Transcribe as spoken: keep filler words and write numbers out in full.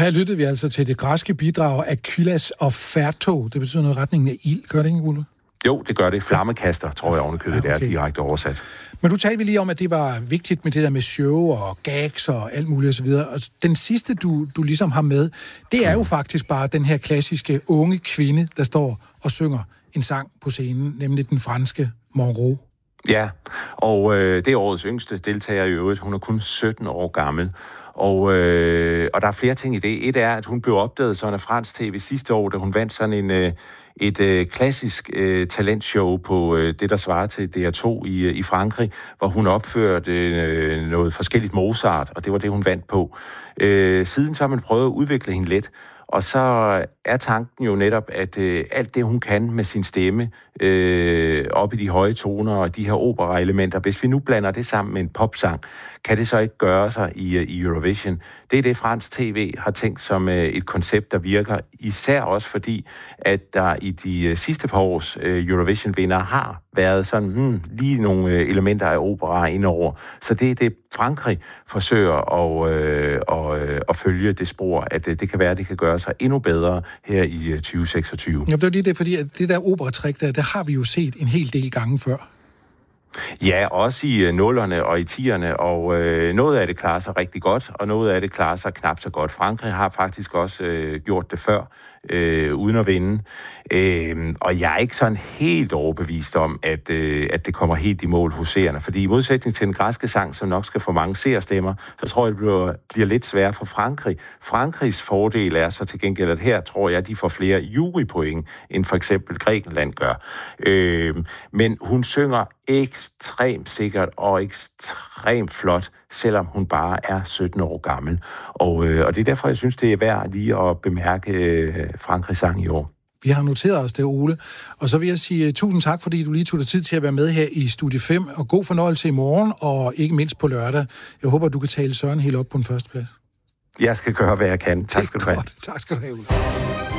Og her lyttede vi altså til det græske bidrag Aquillas og Ferto. Det betyder noget retningen af ild. Gør det ikke, Ole? Jo, det gør det. Flammekaster, tror jeg ovenikøbet, ja, okay. Det er direkte oversat. Men du talte vi lige om, at det var vigtigt med det der med show og gags og alt muligt osv. Og den sidste, du, du ligesom har med, det er jo faktisk bare den her klassiske unge kvinde, der står og synger en sang på scenen, nemlig den franske Monroe. Ja, og øh, det er årets yngste deltager i øvrigt. Hun er kun sytten år gammel. Og, øh, og der er flere ting i det. Et er, at hun blev opdaget sådan af fransk tv sidste år, da hun vandt sådan en, øh, et øh, klassisk øh, talentshow på øh, det, der svarer til D R to i, øh, i Frankrig, hvor hun opførte øh, noget forskelligt Mozart, og det var det, hun vandt på. Øh, siden så har man prøvet at udvikle hende lidt, og så er tanken jo netop, at øh, alt det, hun kan med sin stemme, øh, op i de høje toner og de her opera-elementer, hvis vi nu blander det sammen med en popsang, kan det så ikke gøre sig i, i Eurovision? Det er det, fransk tv har tænkt som øh, et koncept, der virker, især også fordi, at der i de øh, sidste par års øh, Eurovision-vinder har været sådan hmm, lige nogle øh, elementer af opera indover. Så det er det, Frankrig forsøger at, øh, at, øh, at følge det spor, at øh, det kan være, at det kan gøre sig endnu bedre her i øh, tyve seksogtyve. Ja, det er lige det, fordi at det der operatrik, der, der har vi jo set en hel del gange før. Ja, også i øh, nullerne og i tierne, og øh, noget af det klarer sig rigtig godt, og noget af det klarer sig knap så godt. Frankrig har faktisk også øh, gjort det før, øh, uden at vinde. Øh, og jeg er ikke sådan helt overbevist om, at, øh, at det kommer helt i mål hos seerne, fordi i modsætning til den græske sang, som nok skal få mange seerstemmer, så tror jeg, det bliver, bliver lidt sværere for Frankrig. Frankrigs fordel er så til gengæld, at her tror jeg, at de får flere jurypoint, end for eksempel Grækenland gør. Øh, men hun synger ekstremt sikkert og ekstremt flot, selvom hun bare er sytten år gammel. Og, øh, og det er derfor, jeg synes, det er værd lige at bemærke øh, Frankrigs sang i år. Vi har noteret os det, Ole. Og så vil jeg sige uh, tusind tak, fordi du lige tog dig tid til at være med her i Studie fem, og god fornøjelse i morgen, og ikke mindst på lørdag. Jeg håber, du kan tale Søren helt op på den første plads. Jeg skal gøre, hvad jeg kan. Tak skal du have. Tak skal du have, Ole.